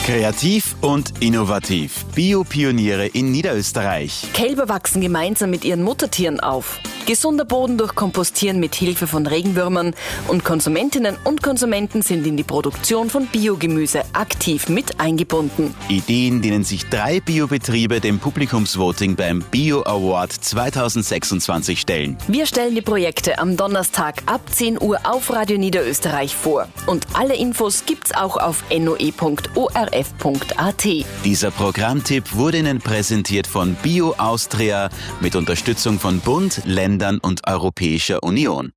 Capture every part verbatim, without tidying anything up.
Kreativ und innovativ. Biopioniere in Niederösterreich. Kälber wachsen gemeinsam mit ihren Muttertieren auf. Gesunder Boden durch Kompostieren mit Hilfe von Regenwürmern und Konsumentinnen und Konsumenten sind in die Produktion von Biogemüse aktiv mit eingebunden. Ideen, denen sich drei Biobetriebe dem Publikumsvoting beim Bio Award zweitausendsechsundzwanzig stellen. Wir stellen die Projekte am Donnerstag ab zehn Uhr auf Radio Niederösterreich vor. Und alle Infos gibt's auch auf n o e punkt o r f punkt a t. Dieser Programmtipp wurde Ihnen präsentiert von Bio Austria mit Unterstützung von Bund, Ländern und Europäischer Union.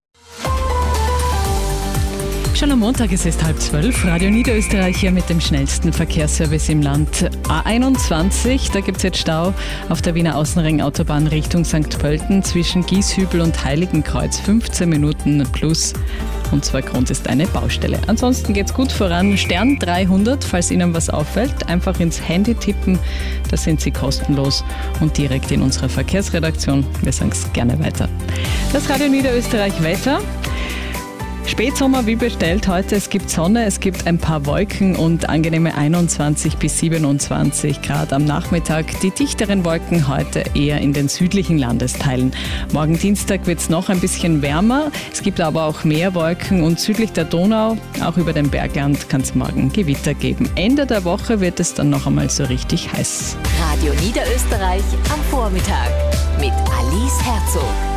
Schon am Montag ist es halb zwölf. Radio Niederösterreich hier mit dem schnellsten Verkehrsservice im Land. A einundzwanzig, da gibt es jetzt Stau auf der Wiener Außenring-Autobahn Richtung Sankt Pölten zwischen Gieshübel und Heiligenkreuz. fünfzehn Minuten plus. Und zwar Grund ist eine Baustelle. Ansonsten geht's gut voran. Stern dreihundert, falls Ihnen was auffällt, einfach ins Handy tippen. Da sind Sie kostenlos und direkt in unserer Verkehrsredaktion. Wir sagen es gerne weiter. Das Radio Niederösterreich Wetter. Spätsommer wie bestellt heute. Es gibt Sonne, es gibt ein paar Wolken und angenehme einundzwanzig bis siebenundzwanzig Grad am Nachmittag. Die dichteren Wolken heute eher in den südlichen Landesteilen. Morgen Dienstag wird es noch ein bisschen wärmer. Es gibt aber auch mehr Wolken und südlich der Donau, auch über dem Bergland, kann es morgen Gewitter geben. Ende der Woche wird es dann noch einmal so richtig heiß. Radio Niederösterreich am Vormittag mit Alice Herzog.